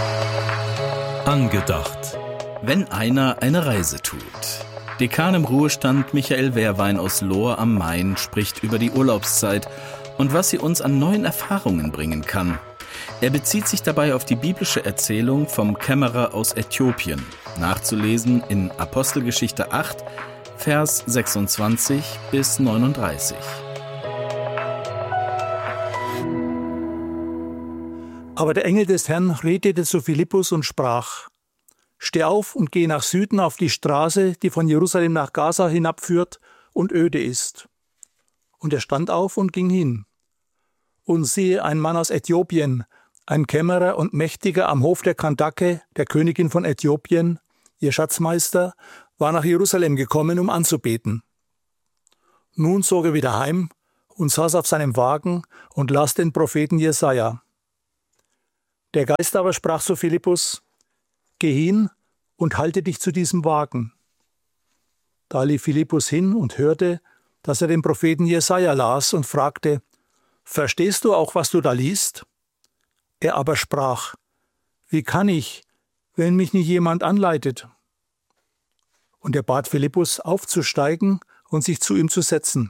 Angedacht. Wenn einer eine Reise tut. Dekan im Ruhestand Michael Wehrwein aus Lohr am Main spricht über die Urlaubszeit und was sie uns an neuen Erfahrungen bringen kann. Er bezieht sich dabei auf die biblische Erzählung vom Kämmerer aus Äthiopien, nachzulesen in Apostelgeschichte 8, Vers 26 bis 39. Aber der Engel des Herrn redete zu Philippus und sprach: Steh auf und geh nach Süden auf die Straße, die von Jerusalem nach Gaza hinabführt und öde ist. Und er stand auf und ging hin. Und siehe, ein Mann aus Äthiopien, ein Kämmerer und Mächtiger am Hof der Kandake, der Königin von Äthiopien, ihr Schatzmeister, war nach Jerusalem gekommen, um anzubeten. Nun zog er wieder heim und saß auf seinem Wagen und las den Propheten Jesaja. Der Geist aber sprach zu Philippus: Geh hin und halte dich zu diesem Wagen. Da lief Philippus hin und hörte, dass er den Propheten Jesaja las und fragte: Verstehst du auch, was du da liest? Er aber sprach: Wie kann ich, wenn mich nicht jemand anleitet? Und er bat Philippus, aufzusteigen und sich zu ihm zu setzen.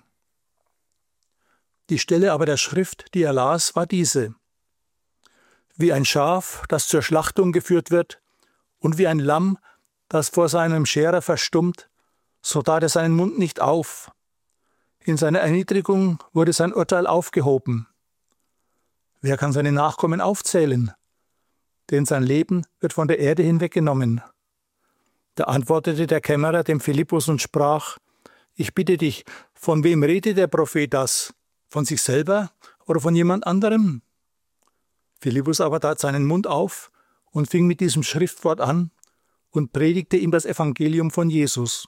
Die Stelle aber der Schrift, die er las, war diese: Wie ein Schaf, das zur Schlachtung geführt wird, und wie ein Lamm, das vor seinem Scherer verstummt, so tat er seinen Mund nicht auf. In seiner Erniedrigung wurde sein Urteil aufgehoben. Wer kann seine Nachkommen aufzählen? Denn sein Leben wird von der Erde hinweggenommen. Da antwortete der Kämmerer dem Philippus und sprach: Ich bitte dich, von wem redet der Prophet das? Von sich selber oder von jemand anderem? Philippus aber tat seinen Mund auf und fing mit diesem Schriftwort an und predigte ihm das Evangelium von Jesus.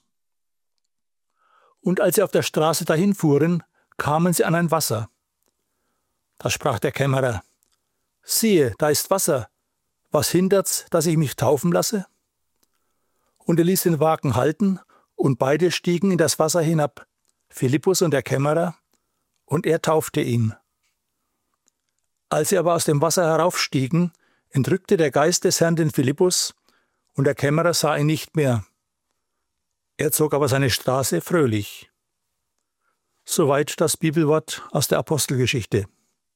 Und als sie auf der Straße dahin fuhren, kamen sie an ein Wasser. Da sprach der Kämmerer: Siehe, da ist Wasser. Was hindert's, dass ich mich taufen lasse? Und er ließ den Wagen halten, und beide stiegen in das Wasser hinab, Philippus und der Kämmerer, und er taufte ihn. Als sie aber aus dem Wasser heraufstiegen, entrückte der Geist des Herrn den Philippus, und der Kämmerer sah ihn nicht mehr. Er zog aber seine Straße fröhlich. Soweit das Bibelwort aus der Apostelgeschichte.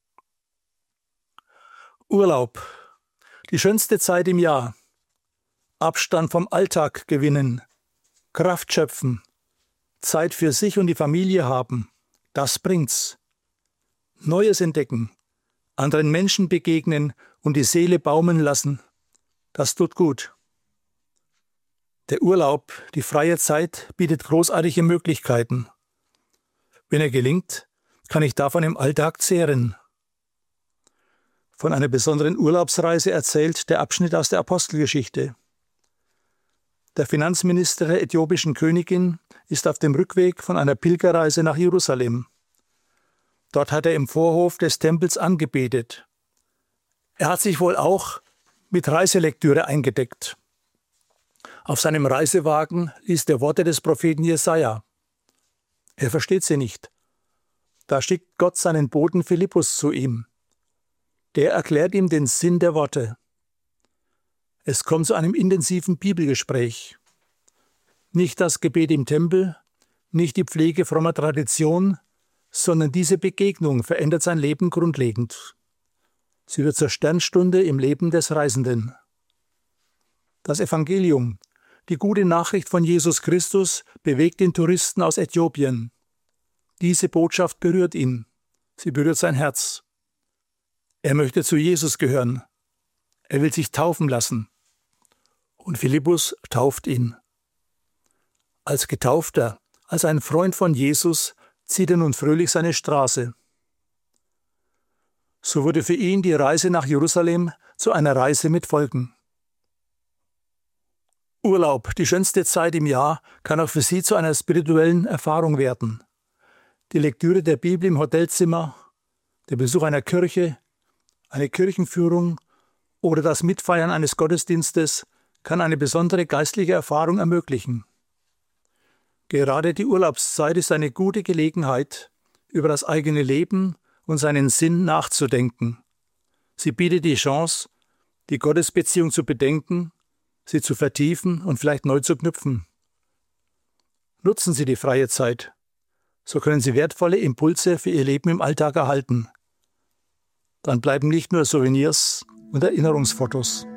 Urlaub, die schönste Zeit im Jahr. Abstand vom Alltag gewinnen, Kraft schöpfen, Zeit für sich und die Familie haben, das bringt's. Neues entdecken, anderen Menschen begegnen und die Seele baumeln lassen, das tut gut. Der Urlaub, die freie Zeit, bietet großartige Möglichkeiten. Wenn er gelingt, kann ich davon im Alltag zehren. Von einer besonderen Urlaubsreise erzählt der Abschnitt aus der Apostelgeschichte. Der Finanzminister der äthiopischen Königin ist auf dem Rückweg von einer Pilgerreise nach Jerusalem. Dort hat er im Vorhof des Tempels angebetet. Er hat sich wohl auch mit Reiselektüre eingedeckt. Auf seinem Reisewagen liest er Worte des Propheten Jesaja. Er versteht sie nicht. Da schickt Gott seinen Boten Philippus zu ihm. Der erklärt ihm den Sinn der Worte. Es kommt zu einem intensiven Bibelgespräch. Nicht das Gebet im Tempel, nicht die Pflege frommer Tradition, sondern diese Begegnung verändert sein Leben grundlegend. Sie wird zur Sternstunde im Leben des Reisenden. Das Evangelium, die gute Nachricht von Jesus Christus, bewegt den Touristen aus Äthiopien. Diese Botschaft berührt ihn. Sie berührt sein Herz. Er möchte zu Jesus gehören. Er will sich taufen lassen. Und Philippus tauft ihn. Als Getaufter, als ein Freund von Jesus, zieht er nun fröhlich seine Straße. So wurde für ihn die Reise nach Jerusalem zu einer Reise mit Folgen. Urlaub, die schönste Zeit im Jahr, kann auch für Sie zu einer spirituellen Erfahrung werden. Die Lektüre der Bibel im Hotelzimmer, der Besuch einer Kirche, eine Kirchenführung oder das Mitfeiern eines Gottesdienstes kann eine besondere geistliche Erfahrung ermöglichen. Gerade die Urlaubszeit ist eine gute Gelegenheit, über das eigene Leben und seinen Sinn nachzudenken. Sie bietet die Chance, die Gottesbeziehung zu bedenken, sie zu vertiefen und vielleicht neu zu knüpfen. Nutzen Sie die freie Zeit. So können Sie wertvolle Impulse für Ihr Leben im Alltag erhalten. Dann bleiben nicht nur Souvenirs und Erinnerungsfotos.